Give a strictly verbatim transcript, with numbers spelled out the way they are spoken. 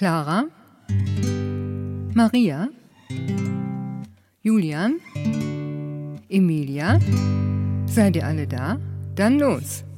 Clara, Maria, Julian, Emilia. Seid ihr alle da? Dann los!